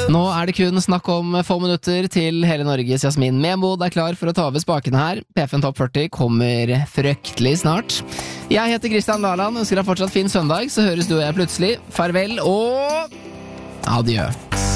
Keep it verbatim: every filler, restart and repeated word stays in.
Nå er det kun snakk om få minutter til hele Norges Jasmin Memod er klar for å ta over spakene her. P F N Topp førti kommer fryktelig snart. Jeg heter Kristian Laland, ønsker deg fortsatt fin søndag, så høres du og jeg plutselig. Farvel og adjø.